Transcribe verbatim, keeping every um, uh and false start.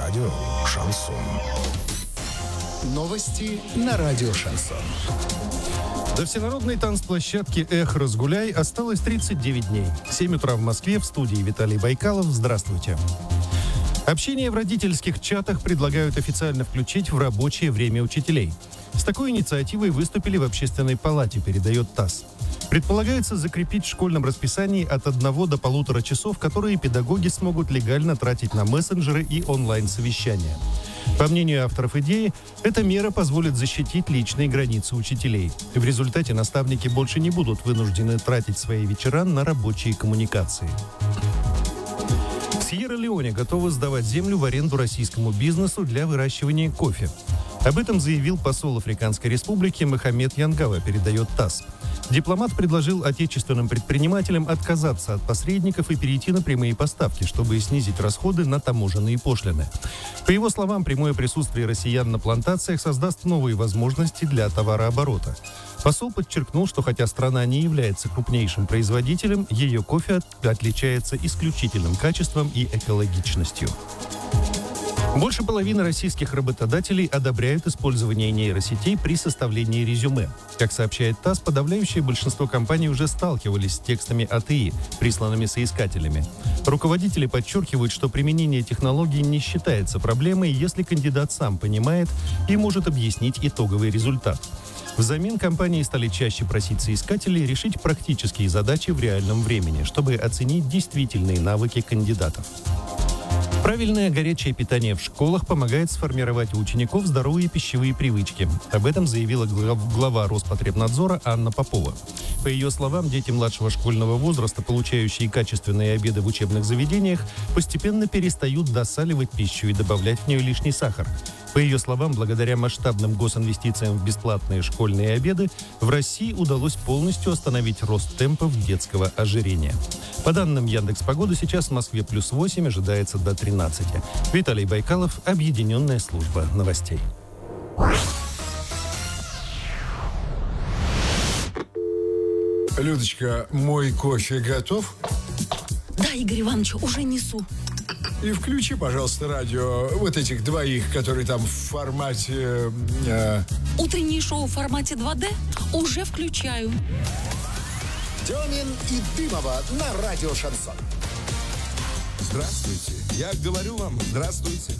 радио «Шансон». Новости на радио «Шансон». До всенародной танцплощадки «Эх, разгуляй» осталось тридцать девять дней. семь утра в Москве, в студии Виталий Байкалов. Здравствуйте. Общение в родительских чатах предлагают официально включить в рабочее время учителей. С такой инициативой выступили в Общественной палате, передает ТАСС. Предполагается закрепить в школьном расписании от одного до полутора часов, которые педагоги смогут легально тратить на мессенджеры и онлайн-совещания. По мнению авторов идеи, эта мера позволит защитить личные границы учителей. В результате наставники больше не будут вынуждены тратить свои вечера на рабочие коммуникации. В Сьерра-Леоне готовы сдавать землю в аренду российскому бизнесу для выращивания кофе. Об этом заявил посол Африканской республики Мохаммед Янгава, передает ТАСС. Дипломат предложил отечественным предпринимателям отказаться от посредников и перейти на прямые поставки, чтобы снизить расходы на таможенные пошлины. По его словам, прямое присутствие россиян на плантациях создаст новые возможности для товарооборота. Посол подчеркнул, что хотя страна не является крупнейшим производителем, ее кофе отличается исключительным качеством и экологичностью. Больше половины российских работодателей одобряют использование нейросетей при составлении резюме. Как сообщает ТАСС, подавляющее большинство компаний уже сталкивались с текстами эй ти и, присланными соискателями. Руководители подчеркивают, что применение технологий не считается проблемой, если кандидат сам понимает и может объяснить итоговый результат. Взамен компании стали чаще просить соискателей решить практические задачи в реальном времени, чтобы оценить действительные навыки кандидатов. Правильное горячее питание в школах помогает сформировать у учеников здоровые пищевые привычки. Об этом заявила глава Роспотребнадзора Анна Попова. По ее словам, дети младшего школьного возраста, получающие качественные обеды в учебных заведениях, постепенно перестают досаливать пищу и добавлять в нее лишний сахар. По ее словам, благодаря масштабным госинвестициям в бесплатные школьные обеды в России удалось полностью остановить рост темпов детского ожирения. По данным Яндекс.Погоды, сейчас в Москве плюс восемь, ожидается до тринадцати. Виталий Байкалов, Объединенная служба новостей. Людочка, мой кофе готов? Да, Игорь Иванович, уже несу. И включи, пожалуйста, радио вот этих двоих, которые там в формате... Э... Утреннее шоу в формате два дэ уже включаю. Демин и Дымова на радио «Шансон». Здравствуйте. Я говорю вам, здравствуйте.